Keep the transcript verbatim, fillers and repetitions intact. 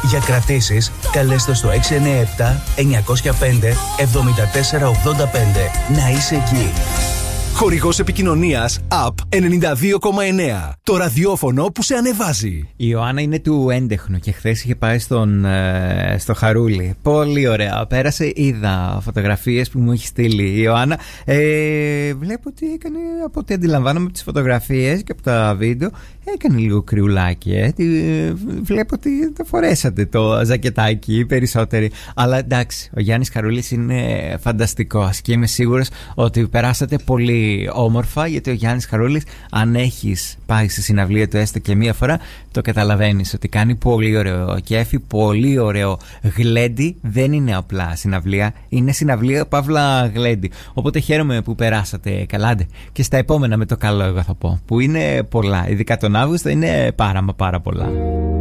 Για κρατήσεις, καλέστε στο έξι εννιά επτά εννιά πέντε εβδομήντα τέσσερα ογδόντα πέντε. Να είσαι εκεί. Χορηγός επικοινωνίας App ενενήντα δύο κόμμα εννέα. Το ραδιόφωνο που σε ανεβάζει. Η Ιωάννα είναι του έντεχνου και χθες είχε πάει στον, ε, στο Χαρούλι. Πολύ ωραία. Πέρασε, είδα φωτογραφίες που μου έχει στείλει η Ιωάννα. Ε, βλέπω ότι έκανε, από ό,τι αντιλαμβάνομαι από τις φωτογραφίες και από τα βίντεο, έκανε λίγο κρυουλάκι. Ε. Βλέπω ότι το φορέσατε το ζακετάκι οι περισσότεροι. Αλλά εντάξει, ο Γιάννης Χαρούλης είναι φανταστικός και είμαι σίγουρος ότι περάσατε πολύ όμορφα, γιατί ο Γιάννης Χαρούλης, αν έχεις πάει στη συναυλία του έστω και μία φορά, το καταλαβαίνεις ότι κάνει πολύ ωραίο κέφι, πολύ ωραίο γλέντι. Δεν είναι απλά συναυλία, είναι συναυλία παύλα γλέντι. Οπότε χαίρομαι που περάσατε καλάντε. Και στα επόμενα με το καλό, εγώ θα πω, που είναι πολλά, ειδικά τον Αύγουστο είναι πάρα μα πάρα πολλά.